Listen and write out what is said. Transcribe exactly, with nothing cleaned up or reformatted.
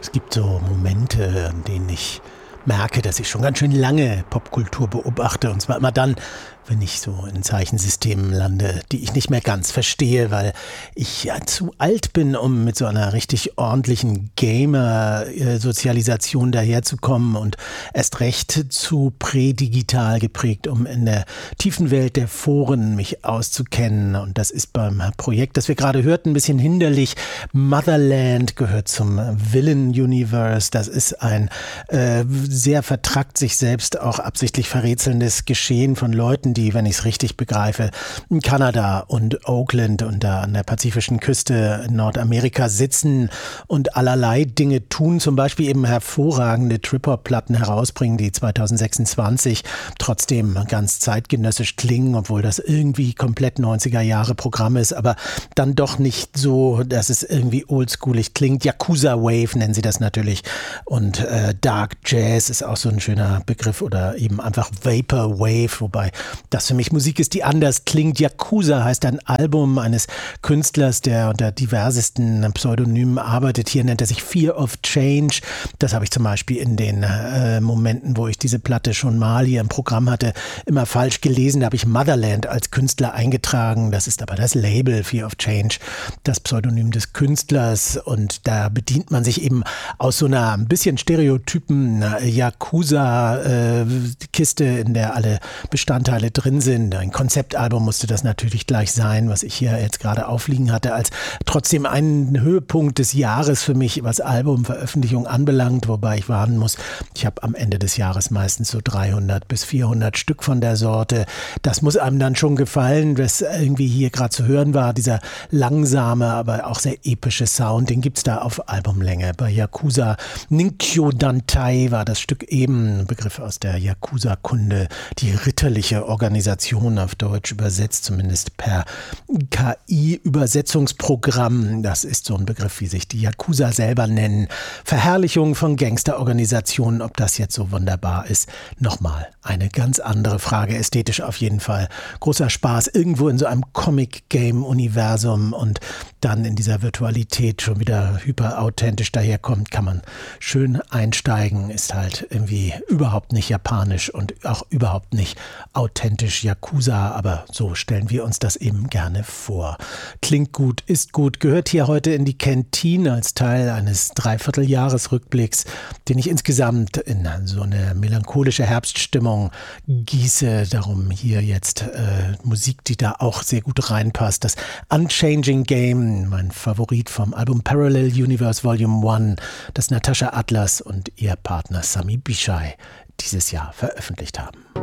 Es gibt so Momente, an denen ich merke, dass ich schon ganz schön lange Popkultur beobachte. Und zwar immer dann, wenn ich so in Zeichensystemen lande, die ich nicht mehr ganz verstehe, weil ich ja zu alt bin, um mit so einer richtig ordentlichen Gamer-Sozialisation daherzukommen und erst recht zu prädigital geprägt, um in der tiefen Welt der Foren mich auszukennen. Und das ist beim Projekt, das wir gerade hörten, ein bisschen hinderlich. Motherland gehört zum Villain Universe. Das ist ein äh, sehr vertrackt sich selbst auch absichtlich verrätselndes Geschehen von Leuten, die, wenn ich es richtig begreife, in Kanada und Oakland und da an der pazifischen Küste in Nordamerika sitzen und allerlei Dinge tun, zum Beispiel eben hervorragende Trip-Hop-Platten herausbringen, die zwanzig sechsundzwanzig trotzdem ganz zeitgenössisch klingen, obwohl das irgendwie komplett neunziger Jahre Programm ist, aber dann doch nicht so, dass es irgendwie oldschoolig klingt. Yakuza Wave nennen sie das natürlich und äh, Dark Jazz ist auch so ein schöner Begriff oder eben einfach Vapor Wave, wobei das für mich Musik ist, die anders klingt. Yakuza heißt ein Album eines Künstlers, der unter diversesten Pseudonymen arbeitet. Hier nennt er sich Fear of Change. Das habe ich zum Beispiel in den äh, Momenten, wo ich diese Platte schon mal hier im Programm hatte, immer falsch gelesen. Da habe ich Motherland als Künstler eingetragen. Das ist aber das Label Fear of Change, das Pseudonym des Künstlers. Und da bedient man sich eben aus so einer ein bisschen stereotypen Yakuza-Kiste, äh, in der alle Bestandteile drin sind. Ein Konzeptalbum musste das natürlich gleich sein, was ich hier jetzt gerade aufliegen hatte, als trotzdem einen Höhepunkt des Jahres für mich, was Albumveröffentlichung anbelangt, wobei ich warnen muss, ich habe am Ende des Jahres meistens so dreihundert bis vierhundert Stück von der Sorte. Das muss einem dann schon gefallen, was irgendwie hier gerade zu hören war, dieser langsame, aber auch sehr epische Sound, den gibt es da auf Albumlänge. Bei Yakuza Ninkyo Dantai war das Stück eben ein Begriff aus der Yakuza-Kunde, die ritterliche Organisation auf Deutsch übersetzt, zumindest per K I-Übersetzungsprogramm. Das ist so ein Begriff, wie sich die Yakuza selber nennen. Verherrlichung von Gangsterorganisationen, ob das jetzt so wunderbar ist. Nochmal eine ganz andere Frage, ästhetisch auf jeden Fall. Großer Spaß, irgendwo in so einem Comic-Game-Universum und dann in dieser Virtualität schon wieder hyperauthentisch daherkommt, kann man schön einsteigen, ist halt irgendwie überhaupt nicht japanisch und auch überhaupt nicht authentisch Yakuza, aber so stellen wir uns das eben gerne vor. Klingt gut, ist gut, gehört hier heute in die Kantine als Teil eines Dreivierteljahresrückblicks, den ich insgesamt in so eine melancholische Herbststimmung gieße. Darum hier jetzt äh, Musik, die da auch sehr gut reinpasst. Das Unchanging Game, mein Favorit vom Album Parallel Universe Volume eins, das Natascha Atlas und ihr Partner Sami Bishai dieses Jahr veröffentlicht haben.